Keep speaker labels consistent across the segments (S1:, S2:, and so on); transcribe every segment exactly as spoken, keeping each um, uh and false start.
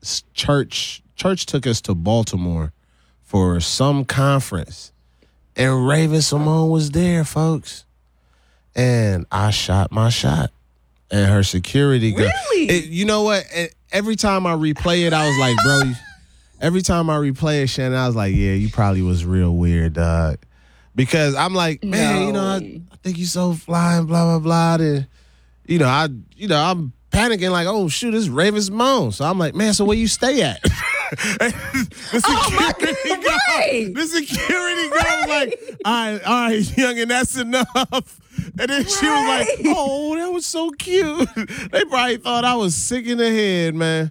S1: church church took us to Baltimore for some conference, and Raven-Symoné was there, folks. And I shot my shot, and her security guard.
S2: Really?
S1: It, you know what? It, every time I replay it, I was like, bro. You, every time I replay it, Shannon, I was like, yeah, you probably was real weird, dog. Because I'm like, man,
S2: No.
S1: you know, I, I think you so fly and blah blah blah. And you know, I, you know, I'm panicking like, oh shoot, this is Raven-Symoné. So I'm like, man, so where you stay at? the security
S2: oh
S1: guard,
S2: right.
S1: the security guard was like, all right, all right, young, and that's enough. And then she was like, oh, that was so cute. They probably thought I was sick in the head, man.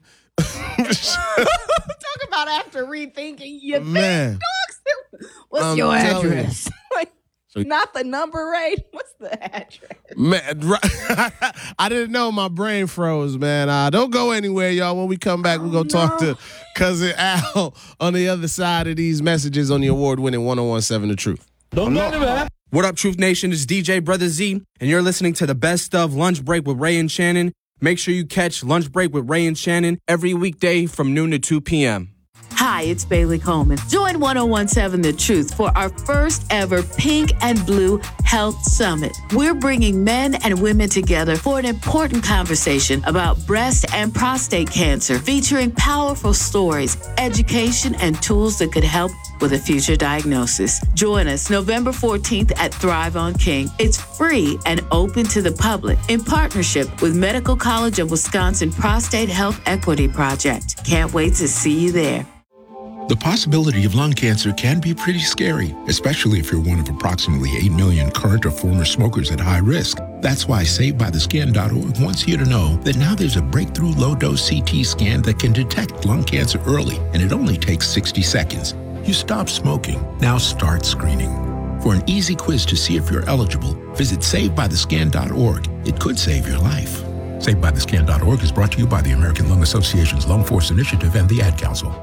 S2: Talk about after rethinking your
S1: Man.
S2: dogs. What's
S1: I'm
S2: your
S1: telling you.
S2: address? Like,
S1: So-
S2: not the number, right? What's the address?
S1: Man, right. I didn't know, my brain froze, man. Uh, don't go anywhere, y'all. When we come back, we're going to talk
S2: no.
S1: to Cousin Al on the other side of these messages on the award-winning one oh one seven The Truth.
S3: Don't go anywhere. What up, Truth Nation? It's D J Brother Z, and you're listening to the best of Lunch Break with Ray and Shannon. Make sure you catch Lunch Break with Ray and Shannon every weekday from noon to two p.m.
S4: Hi, it's Bailey Coleman. Join one oh one seven The Truth for our first ever Pink and Blue Health Summit. We're bringing men and women together for an important conversation about breast and prostate cancer, featuring powerful stories, education, and tools that could help with a future diagnosis. Join us November fourteenth at Thrive on King. It's free and open to the public in partnership with Medical College of Wisconsin Prostate Health Equity Project. Can't wait to see you there.
S5: The possibility of lung cancer can be pretty scary, especially if you're one of approximately eight million current or former smokers at high risk. That's why Saved By The Skin dot org wants you to know that now there's a breakthrough low-dose C T scan that can detect lung cancer early, and it only takes sixty seconds. You stop smoking. Now start screening. For an easy quiz to see if you're eligible, visit Saved By The Skin dot org. It could save your life. Saved By The Skin dot org is brought to you by the American Lung Association's Lung Force Initiative and the Ad Council.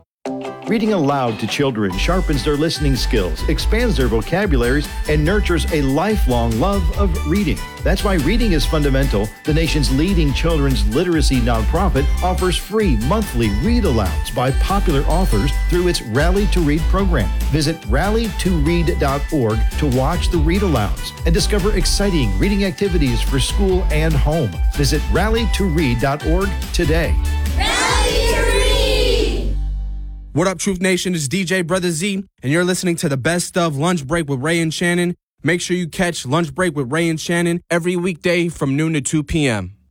S6: Reading aloud to children sharpens their listening skills, expands their vocabularies, and nurtures a lifelong love of reading. That's why Reading is Fundamental, the nation's leading children's literacy nonprofit, offers free monthly read-alouds by popular authors through its Rally to Read program. Visit rally to read dot org to watch the read-alouds and discover exciting reading activities for school and home. Visit rally to read dot org today.
S7: Rally to read!
S3: What up, Truth Nation? It's D J Brother Z, and you're listening to the best of Lunch Break with Ray and Shannon. Make sure you catch Lunch Break with Ray and Shannon every weekday from noon to two p.m.